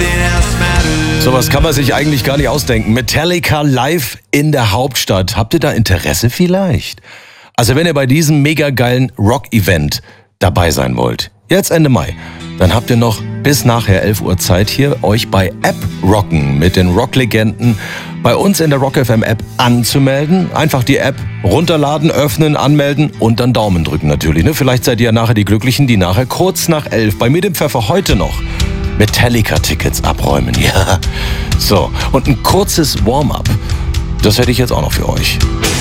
Sowas kann man sich eigentlich gar nicht ausdenken. Metallica live in der Hauptstadt. Habt ihr da Interesse vielleicht? Also wenn ihr bei diesem mega geilen Rock-Event dabei sein wollt, jetzt Ende Mai, dann habt ihr noch bis nachher 11 Uhr Zeit, hier euch bei App Rocken mit den Rock-Legenden bei uns in der Rock FM App anzumelden. Einfach die App runterladen, öffnen, anmelden und dann Daumen drücken natürlich. Ne? Vielleicht seid ihr ja nachher die Glücklichen, die nachher kurz nach 11 bei mir dem Pfeffer heute noch Metallica-Tickets abräumen. Ja, so. Und ein kurzes Warm-up, das hätte ich jetzt auch noch für euch.